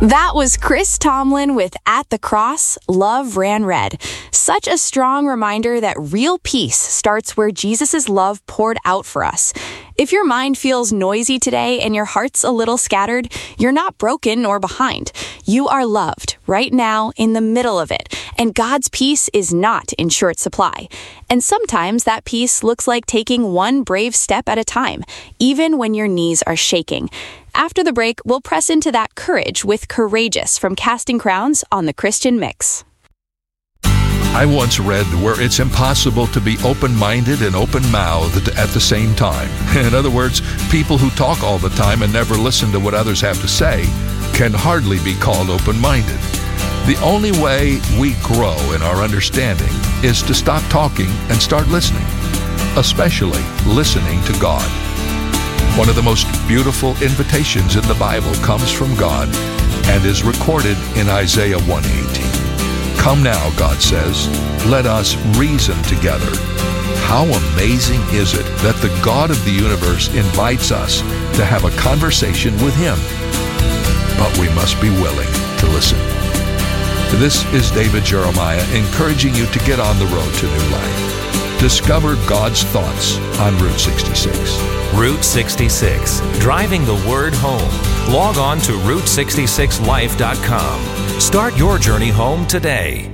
That was Chris Tomlin with At the Cross, Love Ran Red. Such a strong reminder that real peace starts where Jesus' love poured out for us. If your mind feels noisy today and your heart's a little scattered, you're not broken or behind. You are loved right now in the middle of it, and God's peace is not in short supply. And sometimes that peace looks like taking one brave step at a time, even when your knees are shaking. After the break, we'll press into that courage with Courageous from Casting Crowns on the Christian Mix. I once read where it's impossible to be open-minded and open-mouthed at the same time. In other words, people who talk all the time and never listen to what others have to say can hardly be called open-minded. The only way we grow in our understanding is to stop talking and start listening, especially listening to God. One of the most beautiful invitations in the Bible comes from God and is recorded in Isaiah 1:18. Come now, God says, let us reason together. How amazing is it that the God of the universe invites us to have a conversation with Him? But we must be willing to listen. This is David Jeremiah encouraging you to get on the road to new life. Discover God's thoughts on Route 66. Route 66, driving the word home. Log on to Route66Life.com. Start your journey home today.